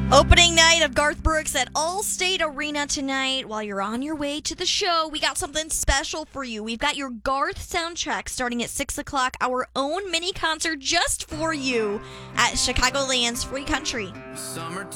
Opening night of Garth Brooks at Allstate Arena tonight. While you're on your way to the show, we got something special for you. We've got your Garth soundtrack starting at 6 o'clock, our own mini concert just for you at Chicagoland's Free Country.